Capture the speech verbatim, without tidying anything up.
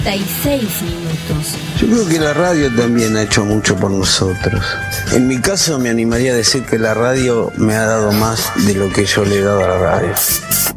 treinta y seis minutos. Yo creo que la radio también ha hecho mucho por nosotros. En mi caso me animaría a decir que la radio me ha dado más de lo que yo le he dado a la radio.